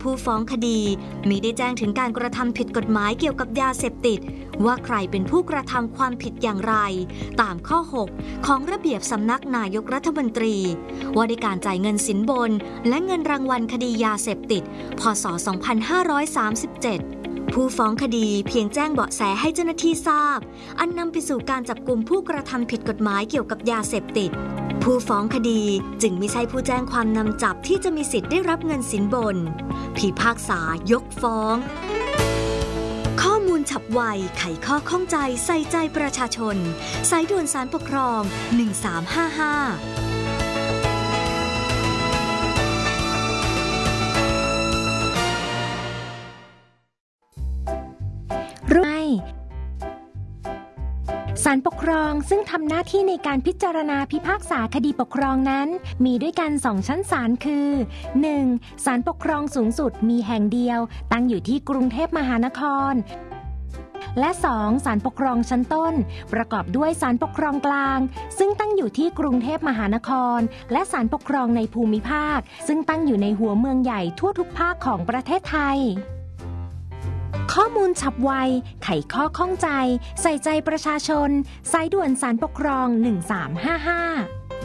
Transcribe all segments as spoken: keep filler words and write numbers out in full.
ผู้ฟ้องคดีมิได้แจ้งถึงการกระทำผิดกฎหมายเกี่ยวกับยาเสพติดว่าใครเป็นผู้กระทำความผิดอย่างไรตามข้อหกของระเบียบสำนักนายกรัฐมนตรีว่าด้วยการจ่ายเงินสินบนและเงินรางวัลคดียาเสพติดพ.ศ. สองพันห้าร้อยสามสิบเจ็ดผู้ฟ้องคดีเพียงแจ้งเบาะแสให้เจ้าหน้าที่ทราบอันนำไปสู่การจับกุมผู้กระทำผิดกฎหมายเกี่ยวกับยาเสพติดผู้ฟ้องคดีจึงไม่ใช่ผู้แจ้งความนำจับที่จะมีสิทธิ์ได้รับเงินสินบนพิพากษายกฟ้องข้อมูลฉับไวไขข้อข้องใจใส่ใจประชาชนสายด่วนศาลปกครองหนึ่งสามห้าห้าไม่ศาลปกครองซึ่งทำหน้าที่ในการพิจารณาพิพากษาคดีปกครองนั้นมีด้วยกันสองชั้นศาลคือ หนึ่ง. ศาลปกครองสูงสุดมีแห่งเดียวตั้งอยู่ที่กรุงเทพมหานครและ สอง. ศาลปกครองชั้นต้นประกอบด้วยศาลปกครองกลางซึ่งตั้งอยู่ที่กรุงเทพมหานครและศาลปกครองในภูมิภาคซึ่งตั้งอยู่ในหัวเมืองใหญ่ทั่วทุกภาคของประเทศไทยข้อมูลฉับไวไขข้อข้องใจใส่ใจประชาชนสายด่วนศาลปกครองหนึ่งสามห้าห้า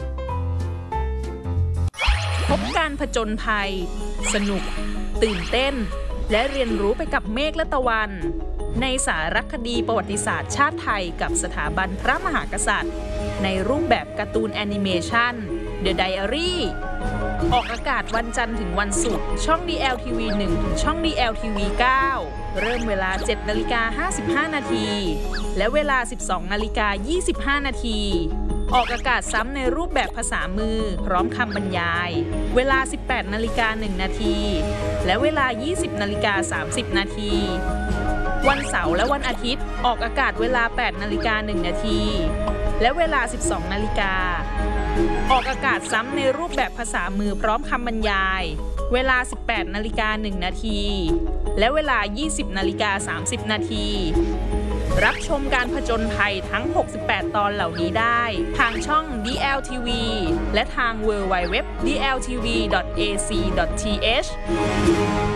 พบการผจญภัยสนุกตื่นเต้นและเรียนรู้ไปกับเมฆและตะวันในสารคดีประวัติศาสตร์ชาติไทยกับสถาบันพระมหากษัตริย์ในรูปแบบการ์ตูนแอนิเมชัน The Diary ออกอากาศวันจันทร์ถึงวันศุกร์ช่อง ดี แอล ที วี หนึ่ง ถึงช่อง ดี แอล ที วี เก้า เริ่มเวลา เจ็ดนาฬิกาห้าสิบห้านาทีและเวลา สิบสองนาฬิกายี่สิบห้านาทีออกอากาศซ้ำในรูปแบบภาษามือพร้อมคำบรรยายเวลา สิบแปดนาฬิกาหนึ่งนาทีและเวลา ยี่สิบนาฬิกาสามสิบนาทีวันเสาร์และวันอาทิตย์ออกอากาศเวลา แปดนาฬิกาหนึ่งนาทีและเวลา สิบสองนาฬิกาออกอากาศซ้ำในรูปแบบภาษามือพร้อมคำบรรยายเวลา สิบแปดนาฬิกาหนึ่งนาทีและเวลา ยี่สิบนาฬิกาสามสิบนาทีรับชมการผจญภัยทั้ง หกสิบแปด ตอนเหล่านี้ได้ทางช่อง ดี แอล ที วี และทาง ดับเบิลยู ดับเบิลยู ดับเบิลยู ดอท ดี แอล ที วี ดอท เอ ซี ดอท ที เอช